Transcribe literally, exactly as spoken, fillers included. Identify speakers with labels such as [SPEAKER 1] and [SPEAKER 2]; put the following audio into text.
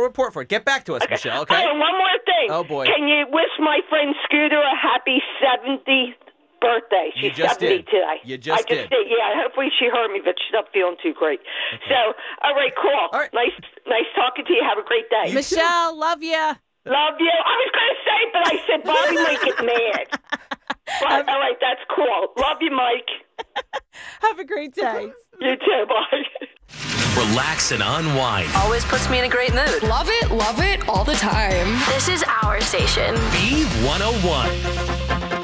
[SPEAKER 1] report for it. Get back to us,
[SPEAKER 2] Okay.
[SPEAKER 1] Michelle, okay?
[SPEAKER 2] Oh, and one more thing.
[SPEAKER 1] Oh, boy.
[SPEAKER 2] Can you wish my friend Scooter a happy seventieth birthday? She's
[SPEAKER 1] You just
[SPEAKER 2] seventy
[SPEAKER 1] did.
[SPEAKER 2] today.
[SPEAKER 1] You just
[SPEAKER 2] I just
[SPEAKER 1] did.
[SPEAKER 2] Yeah, hopefully she heard me, but she's not feeling too great.
[SPEAKER 1] Okay.
[SPEAKER 2] So, all right, cool.
[SPEAKER 1] All right.
[SPEAKER 2] Nice, nice talking to you. Have a great day.
[SPEAKER 3] Michelle, love you.
[SPEAKER 2] Love you. I was going to say, but I said Bobby might get mad. But, all right, that's cool. Love you, Mike.
[SPEAKER 3] Have a great day.
[SPEAKER 2] You too. Bye.
[SPEAKER 4] Relax and unwind.
[SPEAKER 5] Always puts me in a great mood.
[SPEAKER 6] Love it, love it, all the time.
[SPEAKER 7] This is our station.
[SPEAKER 4] B one oh one.